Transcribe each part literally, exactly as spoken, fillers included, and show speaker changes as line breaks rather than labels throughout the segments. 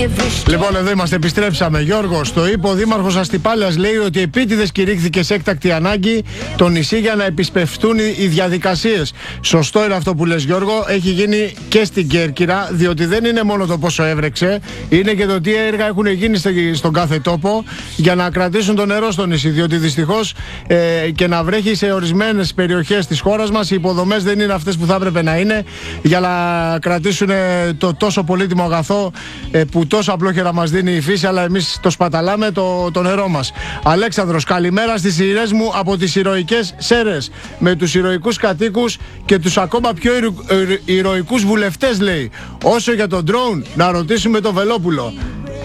Λοιπόν, εδώ είμαστε, επιστρέψαμε. Γιώργος, το είπε ο Δήμαρχος Αστυπάλιας, λέει ότι επίτηδες κηρύχθηκε σε έκτακτη ανάγκη το νησί για να επισπευθούν οι διαδικασίες. Σωστό είναι αυτό που λες, Γιώργο. Έχει γίνει και στην Κέρκυρα, διότι δεν είναι μόνο το πόσο έβρεξε, είναι και το τι έργα έχουν γίνει στον κάθε τόπο για να κρατήσουν το νερό στο νησί. Διότι δυστυχώς ε, και να βρέχει σε ορισμένες περιοχές της χώρας μας, οι υποδομές δεν είναι αυτές που θα έπρεπε να είναι για να κρατήσουν το τόσο πολύτιμο αγαθό ε, που τόσο απλόχερα μας δίνει η φύση, αλλά εμείς το σπαταλάμε, το, το νερό μας. Αλέξανδρος, καλημέρα στις σειρές μου από τις ηρωικές Σέρρες, με τους ηρωικούς κατοίκους και τους ακόμα πιο ηρωικούς ηρωικούς βουλευτές, λέει. Όσο για τον ντρόουν, να ρωτήσουμε τον Βελόπουλο.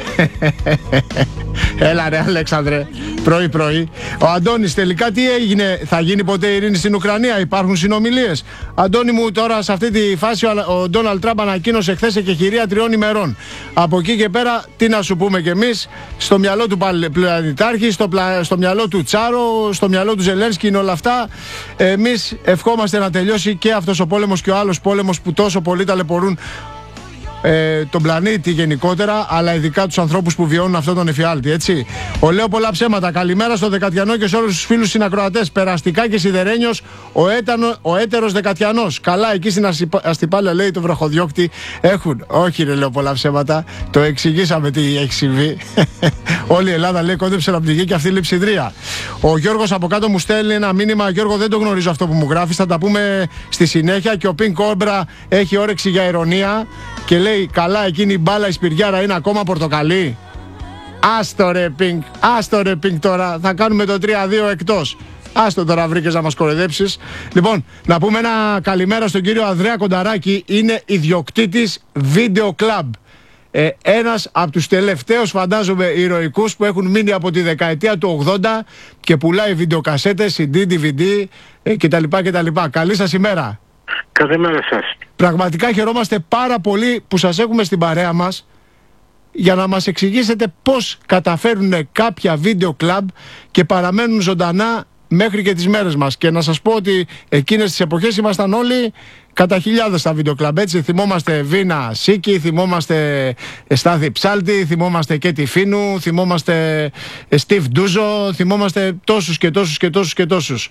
Έλα ρε Αλέξανδρε, πρωί πρωί. Ο Αντώνης, τελικά τι έγινε, θα γίνει ποτέ ειρήνη στην Ουκρανία, υπάρχουν συνομιλίες? Αντώνη μου, τώρα σε αυτή τη φάση ο Ντόναλντ Τραμπ ανακοίνωσε χθες εκεχηρία τριών ημερών. Από εκεί και πέρα τι να σου πούμε κι εμείς? Στο μυαλό του πλανητάρχη, στο, πλα... στο μυαλό του Τσάρο, στο μυαλό του Ζελένσκι είναι όλα αυτά. Εμείς ευχόμαστε να τελειώσει και αυτός ο πόλεμος και ο άλλος πόλεμος που τόσο πολύ ταλαιπωρούν Ε, τον πλανήτη γενικότερα, αλλά ειδικά τους ανθρώπους που βιώνουν αυτόν τον εφιάλτη, έτσι. Ο Λέω πολλά ψέματα. Καλημέρα στο Δεκατιανό και σε όλους τους φίλους συνακροατές. Περαστικά και σιδερένιος, ο, έτανο, ο έτερος Δεκατιανός. Καλά, εκεί στην Αστυπάλαια, λέει, το βροχοδιώκτη έχουν. Όχι, ρε, λέω πολλά ψέματα. Το εξηγήσαμε τι έχει συμβεί. Όλη η Ελλάδα, λέει, κόντεψε να πληγεί και αυτή η λειψιδρία. Ο Γιώργος από κάτω μου στέλνει ένα μήνυμα. Γιώργο, δεν το γνωρίζω αυτό που μου γράφει. Θα τα πούμε στη συνέχεια. Και ο Πιν Κόμπρα έχει όρεξη για ειρωνία και λέει, καλά, εκείνη η μπάλα η Σπυριάρα είναι ακόμα πορτοκαλί. Άστο ρε Πινκ, άστο ρε Πινκ, τώρα θα κάνουμε το τρία δύο εκτός. Άστο τώρα, βρήκες να μας κοροϊδέψεις. Λοιπόν, να πούμε ένα καλημέρα στον κύριο Ανδρέα Κονταράκη. Είναι ιδιοκτήτης Video Club. Ε, ένας από τους τελευταίους, φαντάζομαι, ηρωικούς που έχουν μείνει από τη δεκαετία του ογδόντα και πουλάει βιντεοκασέτες, σι ντι, ντι βι ντι ε, κτλ, κτλ. Καλή σας ημέρα.
Καλημέρα σας.
Πραγματικά χαιρόμαστε πάρα πολύ που σας έχουμε στην παρέα μας για να μας εξηγήσετε πώς καταφέρουν κάποια βίντεο κλαμπ και παραμένουν ζωντανά μέχρι και τις μέρες μας. Και να σας πω ότι εκείνες τις εποχές ήμασταν όλοι κατά χιλιάδες στα βίντεο κλαμπ, έτσι. Θυμόμαστε Βίνα Σίκη, θυμόμαστε Στάθη Ψάλτη, θυμόμαστε Κέτι Φίνου, θυμόμαστε Στίβ Ντούζο, θυμόμαστε τόσους και τόσους και τόσους και τόσους.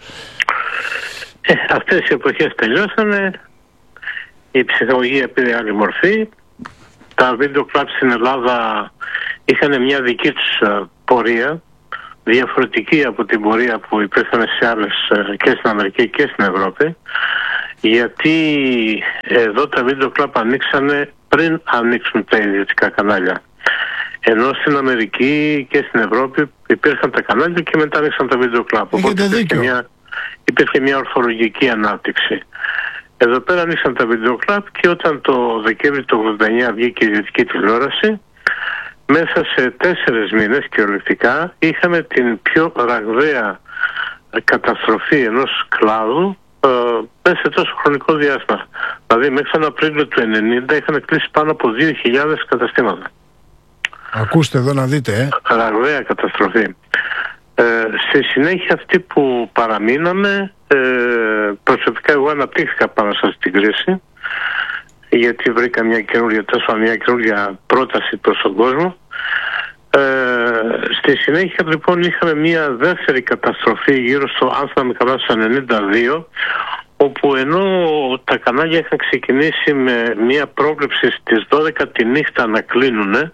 Ε, αυτές οι εποχές τελειώσανε, η ψυχολογία πήρε άλλη μορφή, τα βίντεο κλαμπ στην Ελλάδα είχαν μια δική τους πορεία, διαφορετική από την πορεία που υπήρχαν σε άλλες και στην Αμερική και στην Ευρώπη, γιατί εδώ τα βίντεο κλαμπ ανοίξανε πριν ανοίξουν τα ιδιωτικά κανάλια. Ενώ στην Αμερική και στην Ευρώπη υπήρχαν τα κανάλια και μετά ανοίξαν τα βίντεο κλαμπ. Οπότε υπήρχε μια, υπήρχε μια ορθολογική ανάπτυξη. Εδώ πέρα ανοίξαν τα βίντεο κλαμπ και όταν το Δεκέμβρη του ογδόντα εννιά βγήκε η ιδιωτική τηλεόραση, μέσα σε τέσσερις μήνες κυριολεκτικά είχαμε την πιο ραγδαία καταστροφή ενός κλάδου ε, μέσα σε τόσο χρονικό διάστημα. Δηλαδή μέχρι τον Απρίλιο του ενενήντα είχαν κλείσει πάνω από δύο χιλιάδες καταστήματα.
Ακούστε εδώ να δείτε, ε.
Ραγδαία καταστροφή. Ε, στη συνέχεια αυτοί που παραμείναμε, ε, προσωπικά εγώ αναπτύχθηκα πάνω σε αυτή την κρίση, γιατί βρήκα μια καινούργια, τόσο μια καινούργια πρόταση προς τον κόσμο. Ε, στη συνέχεια λοιπόν είχαμε μια δεύτερη καταστροφή γύρω στο, αν θυμάμαι καλά, στο ενενήντα δύο, όπου ενώ τα κανάλια είχαν ξεκινήσει με μια πρόβλεψη στις δώδεκα τη νύχτα να κλείνουνε,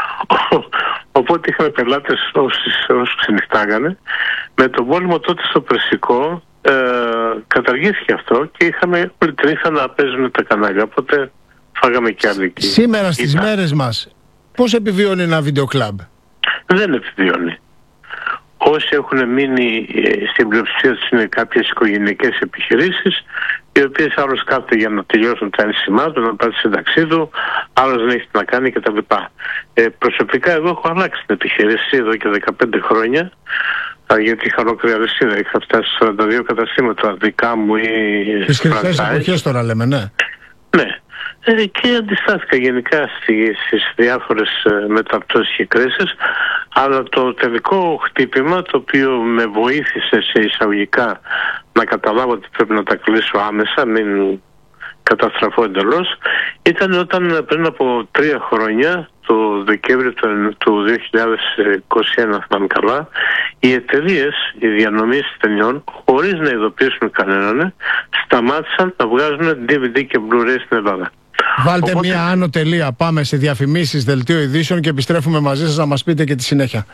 οπότε είχαμε πελάτες όσους ξενυχτάγανε. Με τον πόλεμο τότε στο Περσικό ε, καταργήθηκε αυτό και είχαμε όλη τη νύχτα να παίζουν τα κανάλια, οπότε φάγαμε και άλλη.
Σήμερα στις Ήταν. μέρες μας πώς επιβιώνει ένα βίντεο κλαμπ?
Δεν επιβιώνει. Όσοι έχουν μείνει στην πλειοψηφία τους είναι κάποιες οικογενειακές επιχειρήσεις, οι οποίες άλλος κάθεται για να τελειώσουν τα ένσημά του, να πάει στη σύνταξή του, άλλος δεν έχει τι να κάνει κτλ. Ε, προσωπικά εγώ έχω αλλάξει την επιχειρήση εδώ και δεκαπέντε χρόνια, γιατί είχα ολόκληρη αλυσίδα. Είχα φτάσει σε σαράντα δύο καταστήματα δικά μου ή
τις χρυσές εποχές τώρα λέμε, ναι.
Ναι. Ε, και αντιστάθηκα γενικά στις, στις διάφορες ε, μεταπτώσεις και κρίσεις, αλλά το τελικό χτύπημα, το οποίο με βοήθησε σε εισαγωγικά να καταλάβω ότι πρέπει να τα κλείσω άμεσα, μην καταστραφώ εντελώς, ήταν όταν πριν από τρία χρόνια το Δεκέμβριο του δύο χιλιάδες είκοσι ένα, θυμάμαι καλά, οι εταιρείες, οι διανομής ταινιών, χωρίς να ειδοποιήσουν κανέναν, σταμάτησαν να βγάζουν ντι βι ντι και Blu-ray στην Ελλάδα.
Βάλτε
Οπότε...
μία άνω τελεία. Πάμε σε διαφημίσεις, δελτίο ειδήσεων και επιστρέφουμε μαζί σας να μας πείτε και τη συνέχεια.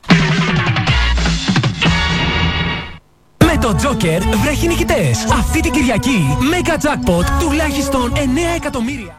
Με το Joker βρέχει νικητές. Αυτή την Κυριακή Mega Jackpot τουλάχιστον εννέα εκατομμύρια.